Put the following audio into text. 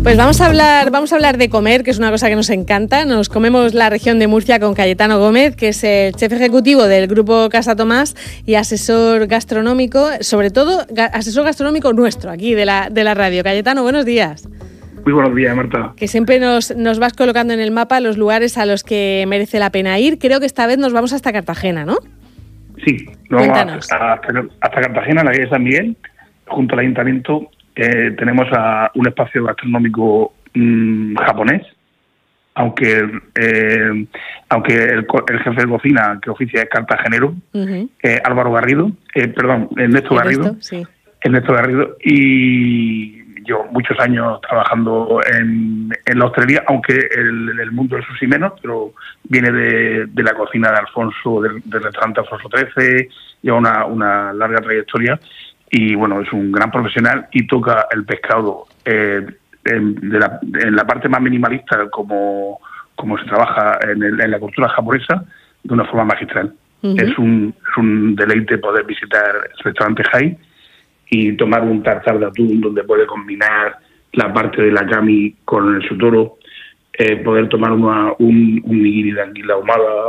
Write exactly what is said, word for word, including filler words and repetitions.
Pues vamos a hablar, vamos a hablar de comer, que es una cosa que nos encanta. Nos comemos la región de Murcia con Cayetano Gómez, que es el chef ejecutivo del Grupo Casa Tomás y asesor gastronómico, sobre todo ga- asesor gastronómico nuestro, aquí de la, de la radio. Cayetano, buenos días. Muy buenos días, Marta. Que siempre nos, nos vas colocando en el mapa los lugares a los que merece la pena ir. Creo que esta vez nos vamos hasta Cartagena, ¿no? Sí, nos vamos Cuéntanos. hasta, hasta Cartagena, en la calle San Miguel, junto al ayuntamiento. Eh, tenemos a un espacio gastronómico mmm, japonés, aunque eh, aunque el, co- el jefe de cocina que oficia es cartagenero, Uh-huh. eh, Álvaro Garrido, eh, perdón, Ernesto Garrido, Ernesto, sí. Ernesto Garrido, y yo muchos años trabajando en, en la hostelería, aunque el, el mundo del sushi menos, pero viene de, de la cocina de Alfonso, del, del restaurante Alfonso trece, lleva una, una larga trayectoria y bueno, es un gran profesional y toca el pescado eh, en, de la, en la parte más minimalista como, como se trabaja en, el, en la cultura japonesa de una forma magistral. Uh-huh. Es un, es un deleite poder visitar el restaurante Hai y tomar un tartar de atún donde puede combinar la parte de la kami con el sutoro, eh, poder tomar una, un, un nigiri de anguila ahumada